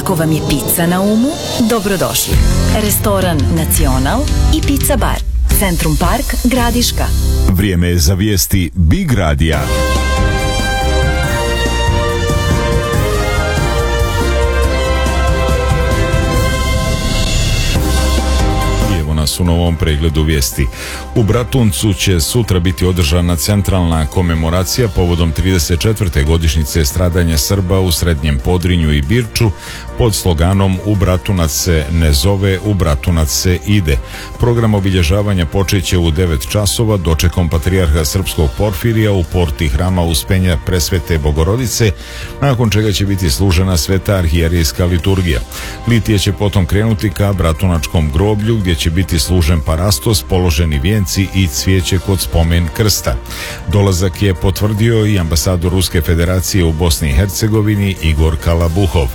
Ako vam je pizza na umu, dobrodošli. Restoran Nacional i Pizza Bar. Centrum Park, Gradiška. Vrijeme je za vijesti Big Radija. U novom pregledu vijesti. U Bratuncu će sutra biti održana centralna komemoracija povodom 34. godišnjice stradanja Srba u Srednjem Podrinju i Birču pod sloganom U Bratunac se ne zove, u Bratunac se ide. Program obilježavanja počeće u 9 časova dočekom patrijarha srpskog Porfirija u porti hrama Uspenja Presvete Bogorodice, nakon čega će biti služena sveta arhijerijska liturgija. Litija će potom krenuti ka Bratunačkom groblju gdje će biti služen parastos, položeni vijenci i cvijeće kod spomen krsta. Dolazak je potvrdio i ambasador Ruske federacije u Bosni i Hercegovini Igor Kalabuhov.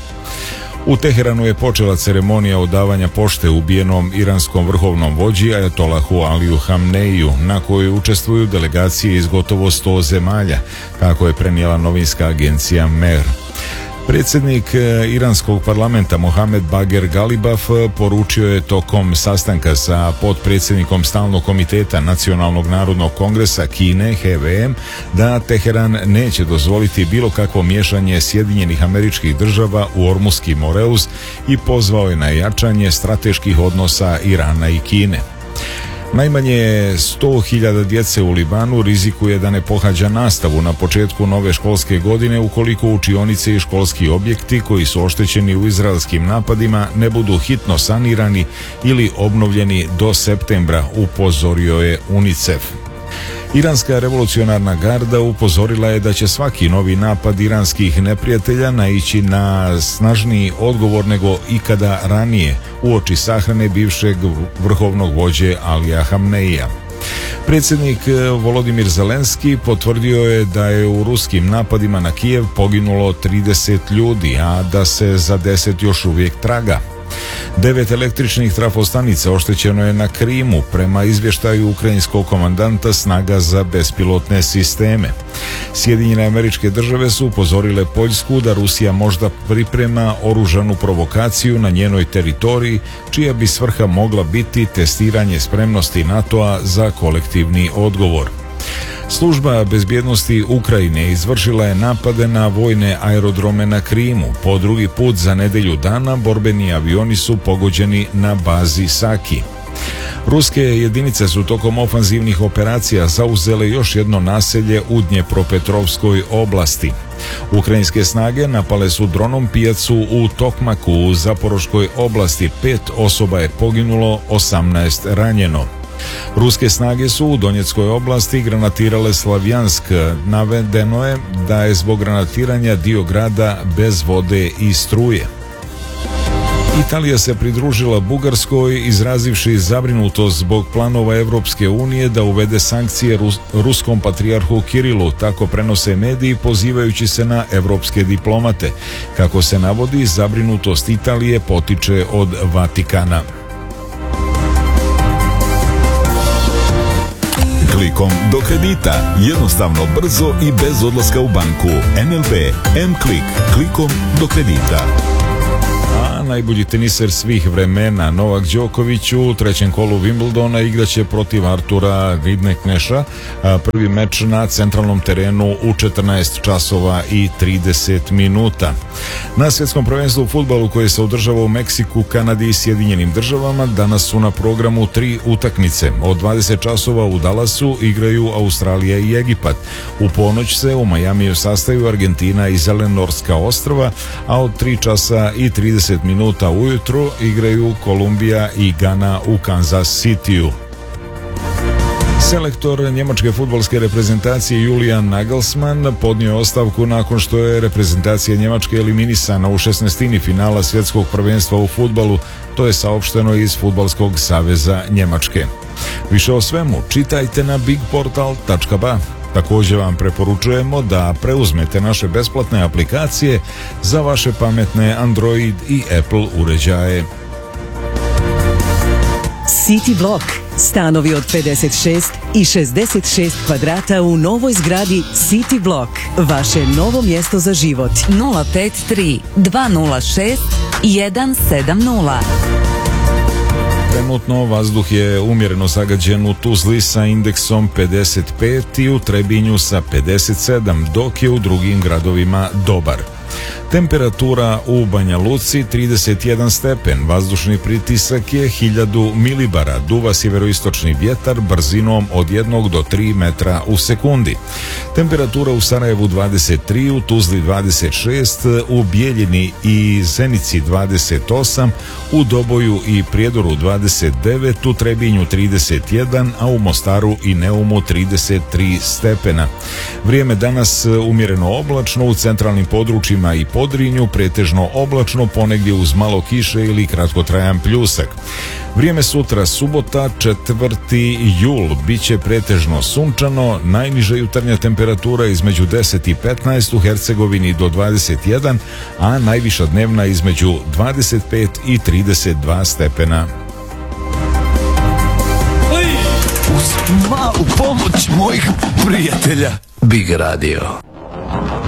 U Teheranu je počela ceremonija odavanja pošte ubijenom iranskom vrhovnom vođi Ajatolahu Aliju Hamneiju, na kojoj učestvuju delegacije iz gotovo 100 zemalja, kako je prenijela novinska agencija Mer. Predsjednik iranskog parlamenta Mohamed Bager Galibaf poručio je tokom sastanka sa potpredsjednikom stalnog komiteta Nacionalnog narodnog kongresa Kine HVM da Teheran neće dozvoliti bilo kakvo miješanje Sjedinjenih Američkih Država u Ormuski Moreus i pozvao je na jačanje strateških odnosa Irana i Kine. Najmanje 100.000 djece u Libanu rizikuje da ne pohađa nastavu na početku nove školske godine ukoliko učionice i školski objekti koji su oštećeni u izraelskim napadima ne budu hitno sanirani ili obnovljeni do septembra, upozorio je UNICEF. Iranska revolucionarna garda upozorila je da će svaki novi napad iranskih neprijatelja naići na snažniji odgovor nego ikada ranije uoči sahrane bivšeg vrhovnog vođe Alija Hamneija. Predsjednik Volodimir Zelenski potvrdio je da je u ruskim napadima na Kijev poginulo 30 ljudi, a da se za 10 još uvijek traga. 9 električnih trafostanica oštećeno je na Krimu, prema izvještaju ukrajinskog komandanta snaga za bespilotne sisteme. Sjedinjene Američke Države su upozorile Poljsku da Rusija možda priprema oružanu provokaciju na njenoj teritoriji, čija bi svrha mogla biti testiranje spremnosti NATO-a za kolektivni odgovor. Služba bezbjednosti Ukrajine izvršila je napade na vojne aerodrome na Krimu. Po drugi put za nedjelju dana borbeni avioni su pogođeni na bazi Saki. Ruske jedinice su tokom ofanzivnih operacija zauzele još jedno naselje u Dnjepropetrovskoj oblasti. Ukrajinske snage napale su dronom pijacu u Tokmaku u Zaporoškoj oblasti. 5 osoba je poginulo, 18 ranjeno. Ruske snage su u Donjeckoj oblasti granatirale Slavjansk. Navedeno je da je zbog granatiranja dio grada bez vode i struje. Italija se pridružila Bugarskoj izrazivši zabrinutost zbog planova Europske unije da uvede sankcije ruskom patrijarhu Kirilu, tako prenose mediji pozivajući se na europske diplomate. Kako se navodi, zabrinutost Italije potiče od Vatikana. Klikom do kredita, jednostavno, brzo i bez odlaska u banku. NLB M-Klik, klikom do kredita. A najbolji teniser svih vremena Novak Đoković u trećem kolu Wimbledona igraće protiv Artura Ridnekneša. Prvi meč na centralnom terenu u 14 časova i 30 minuta. Na svjetskom prvenstvu u fudbalu koje se održava u Meksiku, Kanadi i Sjedinjenim Državama danas su na programu 3 utakmice. Od 20 časova u Dallasu igraju Australija i Egipat. U ponoć se u Majamiju sastaju Argentina i Zelenorska ostrva, a od 3 časa i 30 minuta ujutru igraju Kolumbija i Gana u Kansas Cityu. Selektor njemačke fudbalske reprezentacije Julian Nagelsmann podnio ostavku nakon što je reprezentacija Njemačke eliminisana u 16. finala svjetskog prvenstva u fudbalu, to je saopšteno iz Fudbalskog saveza Njemačke. Više o svemu čitajte na bigportal.ba. Također vam preporučujemo da preuzmete naše besplatne aplikacije za vaše pametne Android i Apple uređaje. City Block. Stanovi od 56 i 66 kvadrata u novoj zgradi City Block. Vaše novo mjesto za život. 053 206 170. Trenutno vazduh je umjereno zagađen u Tuzli sa indeksom 55 i u Trebinju sa 57, dok je u drugim gradovima dobar. Temperatura u Banja Luci 31 stepen, vazdušni pritisak je 1000 milibara, duva sjeveroistočni vjetar brzinom od 1 do 3 metra u sekundi. Temperatura u Sarajevu 23, u Tuzli 26, u Bijeljini i Zenici 28, u Doboju i Prijedoru 29, u Trebinju 31, a u Mostaru i Neumu 33 stepena. Vrijeme danas umjereno oblačno, u centralnim područjima i Podrinju pretežno oblačno, ponegdje uz malo kiše ili kratkotrajan pljusak. Vrijeme sutra, subota 4. jul, bit će pretežno sunčano, najniža jutarnja temperatura između 10 i 15, u Hercegovini do 21, a najviša dnevna između 25 i 32 stepena. Uz malu pomoć mojih prijatelja Big Radio.